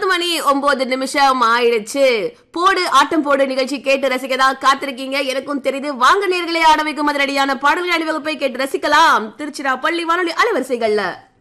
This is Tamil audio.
10:09 ஆயிடுச்சு. போடு ஆட்டம் போடு நிகழ்ச்சி கேட்டு ரசிக்கதான் காத்திருக்கீங்க. எனக்கும் தெரியுது. வாங்க நேர்களே, ஆட வைக்கும் அதிரடியான பாடல்கள் அணிவகுப்பை கேட்டு ரசிக்கலாம். திருச்சிராப்பள்ளி வானொலி அலைவரிசைகள்ல